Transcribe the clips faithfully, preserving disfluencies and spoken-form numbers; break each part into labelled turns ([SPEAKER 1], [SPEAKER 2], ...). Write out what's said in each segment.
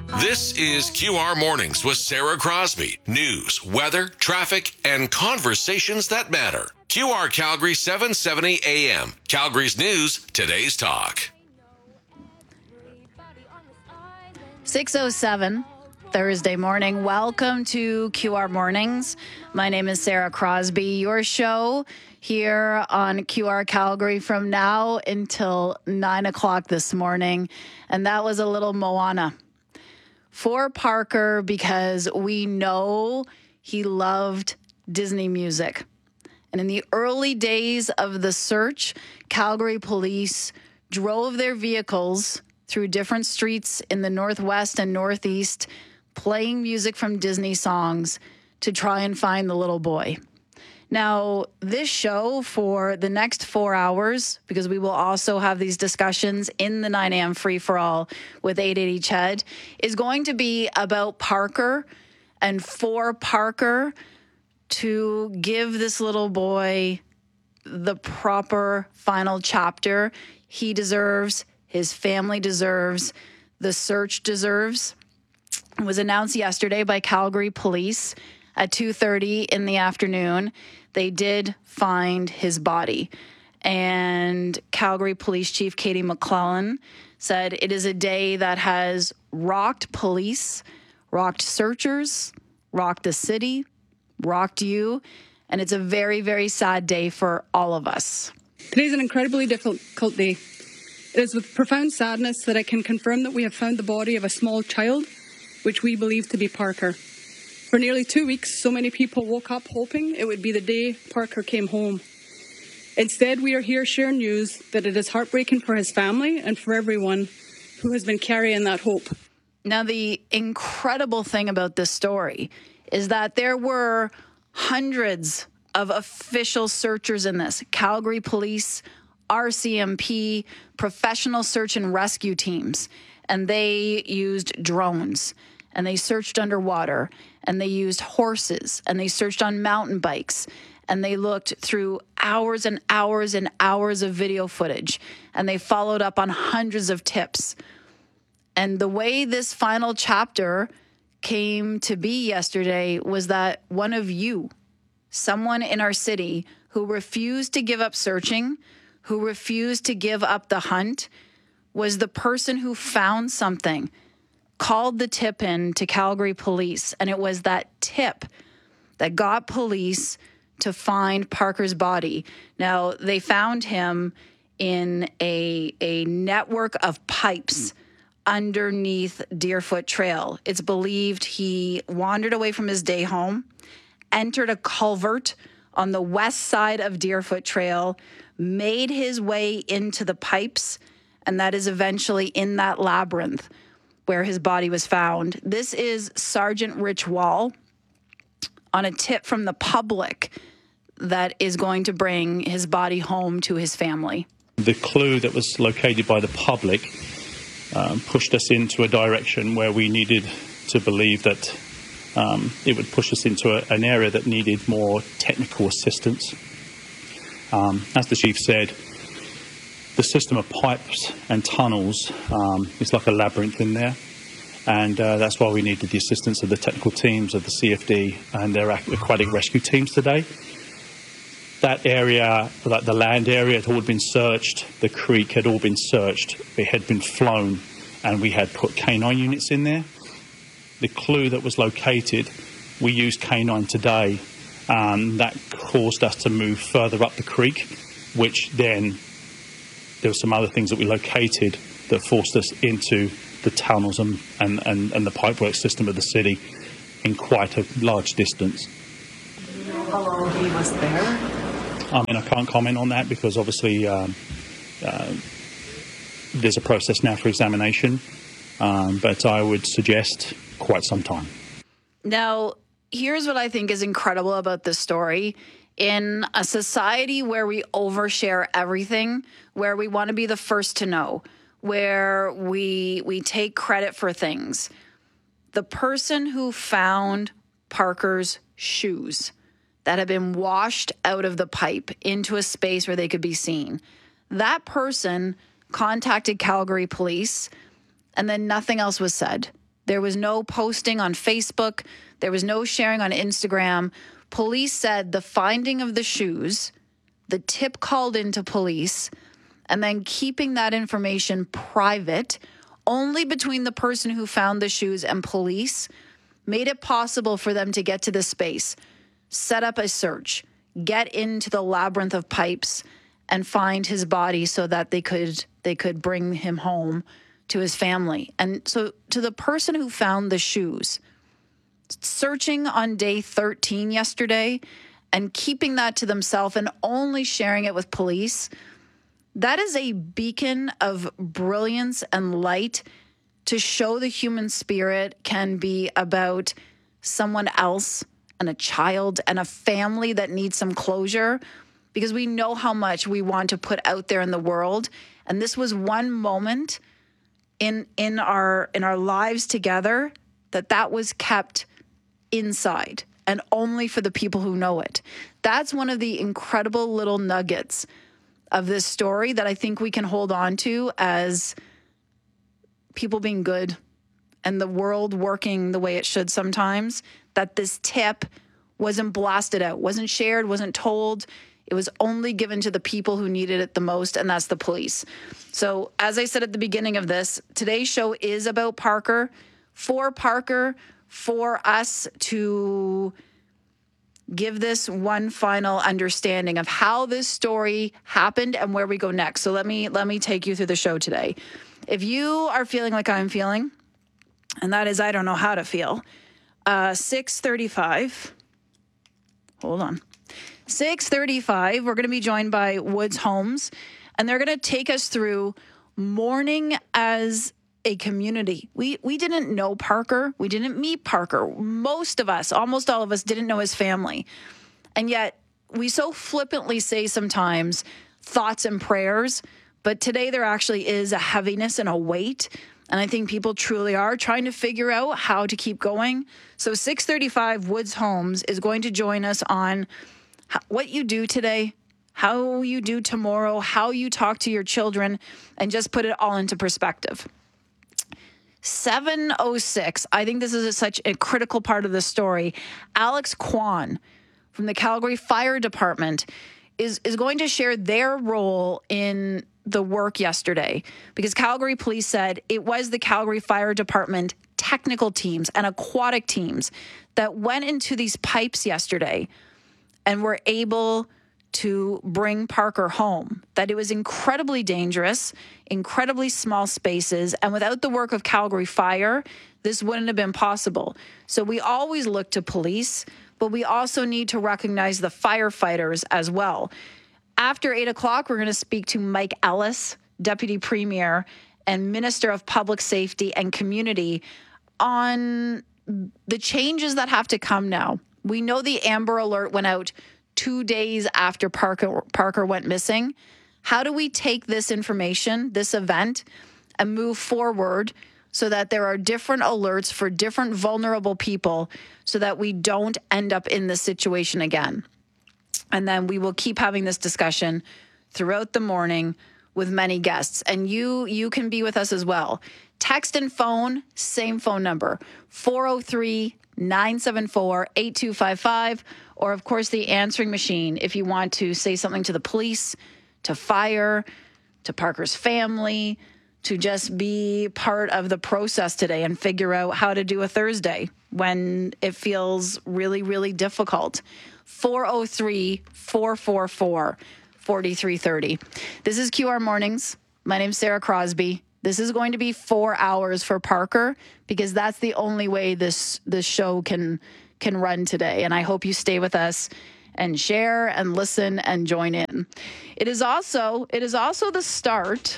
[SPEAKER 1] This is Q R Mornings with Sarah Crosby. News, weather, traffic, and conversations that matter. Q R Calgary seven seventy A M. Calgary's news, today's talk.
[SPEAKER 2] six oh seven, Thursday morning. Welcome to Q R Mornings. My name is Sarah Crosby. Your show here on Q R Calgary from now until nine o'clock this morning. And that was a little Moana for Parker because we know he loved Disney music. And in the early days of the search, Calgary police drove their vehicles through different streets in the northwest and northeast, playing music from Disney songs to try and find the little boy. Now, this show for the next four hours, because we will also have these discussions in the nine a.m. free-for-all with eight eighty C H E D, is going to be about Parker and for Parker to give this little boy the proper final chapter he deserves, his family deserves, the search deserves. It was announced yesterday by Calgary Police at two thirty in the afternoon. They did find his body. And Calgary Police Chief Katie McClellan said it is a day that has rocked police, rocked searchers, rocked the city, rocked you, and it's a very, very sad day for all of us.
[SPEAKER 3] Today is an incredibly difficult day. It is with profound sadness that I can confirm that we have found the body of a small child, which we believe to be Parker. For nearly two weeks, so many people woke up hoping it would be the day Parker came home. Instead, we are here sharing news that it is heartbreaking for his family and for everyone who has been carrying that hope.
[SPEAKER 2] Now, the incredible thing about this story is that there were hundreds of official searchers in this. Calgary Police, R C M P, professional search and rescue teams. And they used drones, and they searched underwater, and they used horses, and they searched on mountain bikes, and they looked through hours and hours and hours of video footage, and they followed up on hundreds of tips. And the way this final chapter came to be yesterday was that one of you, someone in our city who refused to give up searching, who refused to give up the hunt, was the person who found something, called the tip in to Calgary Police, and it was that tip that got police to find Parker's body. Now, they found him in a, a network of pipes underneath Deerfoot Trail. It's believed he wandered away from his day home, entered a culvert on the west side of Deerfoot Trail, made his way into the pipes, and that is eventually in that labyrinth where his body was found. This is Sergeant Rich Wall on a tip from the public that is going to bring his body home to his family.
[SPEAKER 4] The clue that was located by the public um, pushed us into a direction where we needed to believe that um, it would push us into a, an area that needed more technical assistance. Um, as the chief said, the system of pipes and tunnels um, is like a labyrinth in there, and uh, that's why we needed the assistance of the technical teams of the C F D and their aquatic rescue teams today. That area, like the land area, had all been searched, the creek had all been searched, it had been flown, and we had put canine units in there. The clue that was located, we used canine today, and that caused us to move further up the creek, which then there were some other things that we located that forced us into the tunnels and, and, and, and the pipework system of the city in quite a large distance.
[SPEAKER 5] How long he was there?
[SPEAKER 4] I mean, I can't comment on that because obviously um, uh, there's a process now for examination, um, but I would suggest quite some time.
[SPEAKER 2] Now, here's what I think is incredible about this story. In a society where we overshare everything, where we want to be the first to know, where we we take credit for things, the person who found Parker's shoes that had been washed out of the pipe into a space where they could be seen, that person contacted Calgary Police, and then nothing else was said. There was no posting on Facebook. There was no sharing on Instagram. Police said the finding of the shoes, the tip called into police, and then keeping that information private only between the person who found the shoes and police made it possible for them to get to the space, set up a search, get into the labyrinth of pipes, and find his body so that they could they could bring him home to his family. And so to the person who found the shoes, searching on day thirteen yesterday and keeping that to themselves and only sharing it with police, that is a beacon of brilliance and light to show the human spirit can be about someone else and a child and a family that needs some closure, because we know how much we want to put out there in the world. And this was one moment in in our in our lives together that that was kept inside and only for the people who know it. That's one of the incredible little nuggets of this story that I think we can hold on to as people being good and the world working the way it should sometimes, that this tip wasn't blasted out, wasn't shared, wasn't told. It was only given to the people who needed it the most, and that's the police. So as I said at the beginning of this, today's show is about Parker, for Parker, for us to give this one final understanding of how this story happened and where we go next. So let me let me take you through the show today. If you are feeling like I'm feeling, and that is I don't know how to feel, uh, six thirty-five, hold on, six thirty-five, we're going to be joined by Woods Homes, and they're going to take us through mourning as a community. We we didn't know Parker. We didn't meet Parker. Most of us, almost all of us, didn't know his family. And yet we so flippantly say sometimes thoughts and prayers, but today there actually is a heaviness and a weight. And I think people truly are trying to figure out how to keep going. So six thirty-five, Woods Homes is going to join us on what you do today, how you do tomorrow, how you talk to your children, and just put it all into perspective. seven oh six, I think this is a, such a critical part of the story. Alex Kwan from the Calgary Fire Department is, is going to share their role in the work yesterday, because Calgary Police said it was the Calgary Fire Department technical teams and aquatic teams that went into these pipes yesterday and were able to bring Parker home, that it was incredibly dangerous, incredibly small spaces, and without the work of Calgary Fire, this wouldn't have been possible. So we always look to police, but we also need to recognize the firefighters as well. After eight o'clock, we're going to speak to Mike Ellis, Deputy Premier and Minister of Public Safety and Community, on the changes that have to come now. We know the Amber Alert went out two days after Parker, Parker went missing. How do we take this information, this event, and move forward so that there are different alerts for different vulnerable people so that we don't end up in this situation again? And then we will keep having this discussion throughout the morning with many guests. And you you can be with us as well. Text and phone, same phone number, four oh three, nine seven four, eight two five five. Or, of course, the answering machine if you want to say something to the police, to fire, to Parker's family, to just be part of the process today and figure out how to do a Thursday when it feels really, really difficult. four oh three, four four four, four three three oh. This is Q R Mornings. My name's Sarah Crosby. This is going to be four hours for Parker because that's the only way this this show can can run today. And I hope you stay with us and share and listen and join in. It is also it is also the start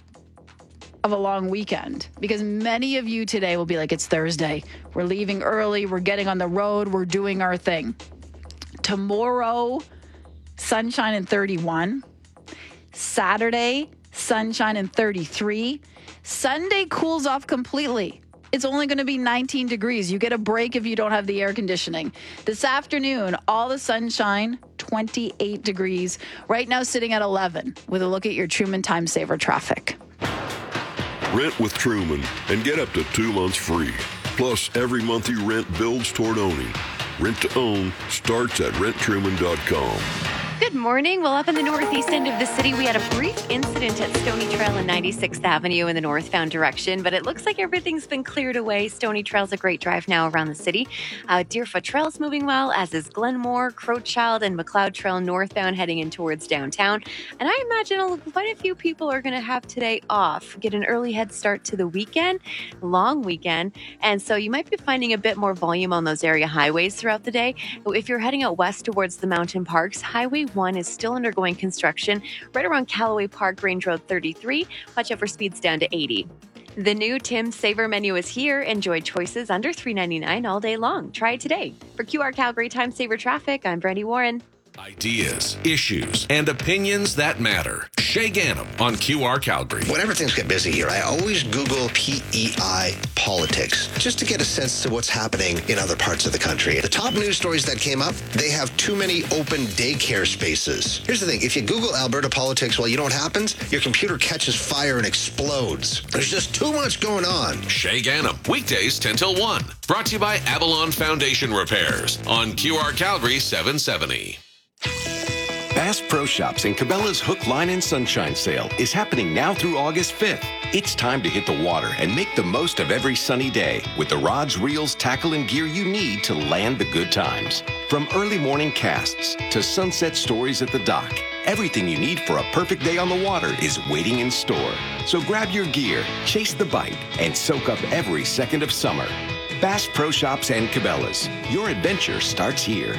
[SPEAKER 2] of a long weekend, because many of you today will be like, it's Thursday. We're leaving early. We're getting on the road. We're doing our thing. Tomorrow, sunshine and thirty-one. Saturday, sunshine and thirty-three. Sunday cools off completely. It's only going to be nineteen degrees. You get a break if you don't have the air conditioning. This afternoon, all the sunshine, twenty-eight degrees. Right now, sitting at eleven with a look at your Truman Time Saver traffic.
[SPEAKER 6] Rent with Truman and get up to two months free. Plus, every month you rent builds toward owning. Rent to own starts at rent truman dot com.
[SPEAKER 7] Good morning. Well, up in the northeast end of the city, we had a brief incident at Stony Trail and ninety-sixth Avenue in the northbound direction, but it looks like everything's been cleared away. Stony Trail's a great drive now around the city. Uh, Deerfoot Trail's moving well, as is Glenmore, Crowchild, and McLeod Trail northbound heading in towards downtown. And I imagine quite a few people are going to have today off, get an early head start to the weekend, long weekend. And so you might be finding a bit more volume on those area highways throughout the day. If you're heading out west towards the mountain parks, Highway one is still undergoing construction right around Callaway Park, Range Road thirty-three. Watch out for speeds down to eighty. The new Tim's Savor menu is here. Enjoy choices under three ninety-nine all day long. Try it today. For Q R Calgary Time Saver Traffic, I'm Brandy Warren.
[SPEAKER 1] Ideas, issues, and opinions that matter. Shay Ganem on Q R Calgary.
[SPEAKER 8] Whenever things get busy here, I always Google P E I politics just to get a sense to what's happening in other parts of the country. The top news stories that came up, they have too many open daycare spaces. Here's the thing. If you Google Alberta politics, well, you know what happens? Your computer catches fire and explodes. There's just too much going on.
[SPEAKER 1] Shay Ganem, weekdays ten till one. Brought to you by Avalon Foundation Repairs on Q R Calgary seven seventy.
[SPEAKER 9] Bass Pro Shops and Cabela's Hook, Line, and Sunshine Sale is happening now through August fifth. It's time to hit the water and make the most of every sunny day with the rods, reels, tackle, and gear you need to land the good times. From early morning casts to sunset stories at the dock, everything you need for a perfect day on the water is waiting in store. So grab your gear, chase the bite, and soak up every second of summer. Bass Pro Shops and Cabela's. Your adventure starts here.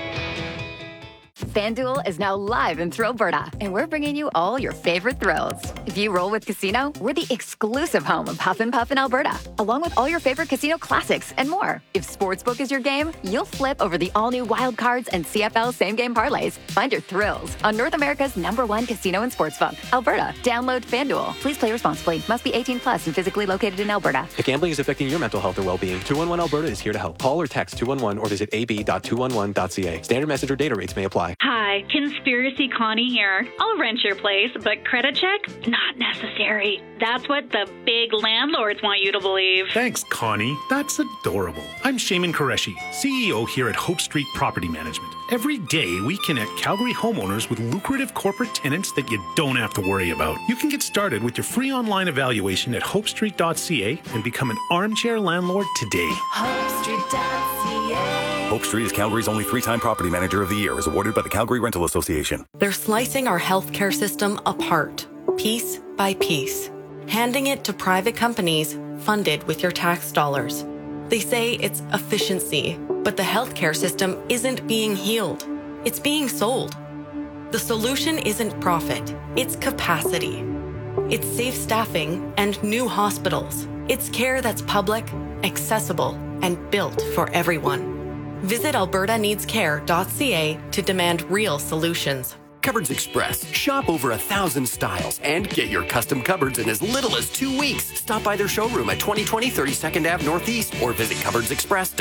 [SPEAKER 10] FanDuel is now live in Thrillberta, and we're bringing you all your favorite thrills. If you roll with Casino, we're the exclusive home of Huff and Puff in Alberta, along with all your favorite casino classics and more. If Sportsbook is your game, you'll flip over the all-new Wild Cards and C F L same-game parlays. Find your thrills on North America's number one casino and sportsbook, Alberta. Download FanDuel. Please play responsibly. Must be eighteen plus and physically located in Alberta.
[SPEAKER 11] If gambling is affecting your mental health or well-being, two one one Alberta is here to help. Call or text two one one or visit a b dot two one one dot c a. Standard message or data rates may apply.
[SPEAKER 12] Hi, Conspiracy Connie here. I'll rent your place, but credit check? Not necessary. That's what the big landlords want you to believe.
[SPEAKER 13] Thanks, Connie. That's adorable. I'm Shaman Qureshi, C E O here at Hope Street Property Management. Every day, we connect Calgary homeowners with lucrative corporate tenants that you don't have to worry about. You can get started with your free online evaluation at hope street dot c a and become an armchair landlord today.
[SPEAKER 14] hope street dot c a.
[SPEAKER 15] Hope Street is Calgary's only three-time Property Manager of the Year, as awarded by the Calgary Rental Association.
[SPEAKER 16] They're slicing our healthcare system apart, piece by piece, handing it to private companies funded with your tax dollars. They say it's efficiency, but the healthcare system isn't being healed. It's being sold. The solution isn't profit, it's capacity. It's safe staffing and new hospitals. It's care that's public, accessible, and built for everyone. Visit alberta needs care dot c a to demand real solutions.
[SPEAKER 17] Cupboards Express. Shop over a thousand styles and get your custom cupboards in as little as two weeks. Stop by their showroom at twenty twenty thirty-second Avenue Northeast or visit cupboards express dot